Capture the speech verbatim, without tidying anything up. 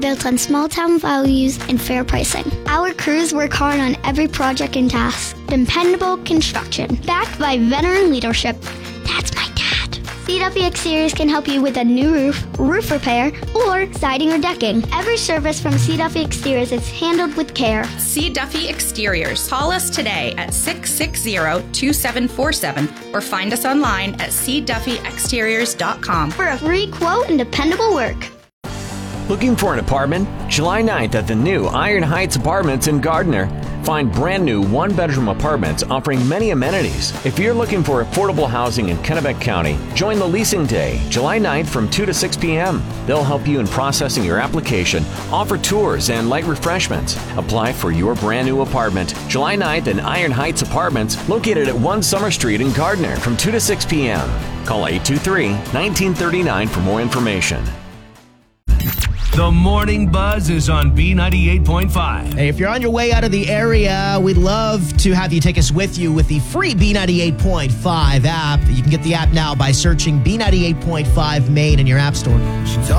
built on small town values and fair pricing. Our crews work hard on every project and task. Dependable construction, backed by veteran leadership. That's my dad. C. Duffy Exteriors can help you with a new roof, roof repair, or siding or decking. Every service from C. Duffy Exteriors is handled with care. C. Duffy Exteriors. Call us today at six six zero, two seven four seven or find us online at c duffy exteriors dot com for a free quote and dependable work. Looking for an apartment? July ninth at the new Iron Heights Apartments in Gardner. Find brand new one-bedroom apartments offering many amenities. If you're looking for affordable housing in Kennebec County, join the leasing day, July ninth from two to six p.m. They'll help you in processing your application, offer tours and light refreshments. Apply for your brand new apartment, July ninth in Iron Heights Apartments, located at one Summer Street in Gardner from two to six p.m. Call eight two three, one nine three nine for more information. The Morning Buzz is on B ninety-eight point five. Hey, if you're on your way out of the area, we'd love to have you take us with you with the free B ninety-eight point five app. You can get the app now by searching B ninety-eight point five Maine in your app store.